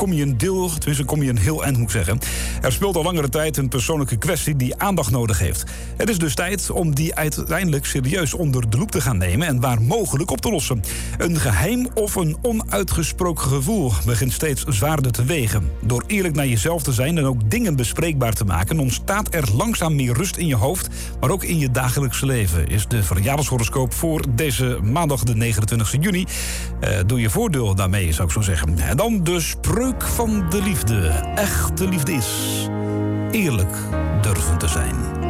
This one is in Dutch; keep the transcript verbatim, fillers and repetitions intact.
kom je een deel, tenminste kom je een heel eind, moet ik zeggen. Er speelt al langere tijd een persoonlijke kwestie die aandacht nodig heeft. Het is dus tijd om die uiteindelijk serieus onder de loep te gaan nemen en waar mogelijk op te lossen. Een geheim of een onuitgesproken gevoel begint steeds zwaarder te wegen. Door eerlijk naar jezelf te zijn en ook dingen bespreekbaar te maken, ontstaat er langzaam meer rust in je hoofd, maar ook in je dagelijkse leven. Is de verjaardagshoroscoop voor deze maandag de negenentwintigste juni. Uh, doe je voordeel daarmee, zou ik zo zeggen. En dan de spreuk van de liefde. Echte liefde is eerlijk durven te zijn.